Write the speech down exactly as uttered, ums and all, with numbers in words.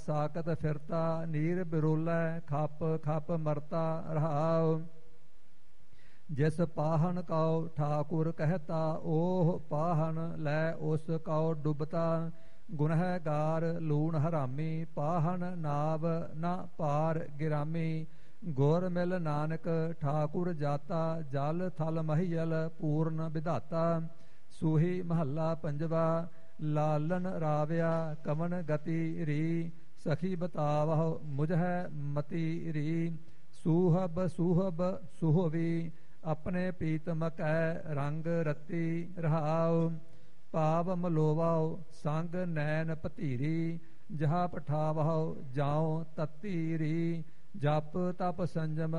ਸਾਕਤ ਫਿਰਤਾ ਨੀਰ ਬਿਰੋਲੈ ਖੱਪ ਖੱਪ ਮਰਤਾ ਰਹਾਉ। ਜਿਸ ਪਾਹਨ ਕਉ ਠਾਕੁਰ ਕਹਿਤਾ ਓਹ ਪਾਹਨ ਲੈ ਉਸ ਕਉ ਡੁਬਤਾ। ਗੁਨਹਗਾਰ ਲੂਣ ਹਰਾਮੀ ਪਾਹਨ ਨਾਵ ਨਾ ਪਾਰ ਗਿਰਾਮੀ। ਗੁਰ ਮਿਲ ਨਾਨਕ ਠਾਕੁਰ ਜਾਤਾ ਜਲ ਥਲ ਮਹੀਲ ਪੂਰਨ ਵਿਧਾਤਾ। ਸੂਹੀ ਮਹੱਲਾ ਪੰਜਵਾ। ਲਾਲਨ ਰਾਵਿਆ ਕਮਨ ਗਤੀ ਰੀ ਸਖੀ ਬਤਾਵਹੁ ਮੁਝੈ ਮਤੀ ਰੀ। ਸੂਹਬ ਸੂਹਬ ਸੁਹਵੀ ਆਪਣੇ ਪ੍ਰੀਤਮ ਕੈ ਰੰਗ ਰਤੀ ਰਹਾਉ। ਭਾਵ ਮਲੋਵਾਉ ਸੰਗ ਨੈਣ ਭਤੀਰੀ ਜਹਾ ਪਠਾਵਹੁ ਜਾਉ ਤਤੀ ਰੀ। ਜਪ ਤਪ ਸੰਜਮ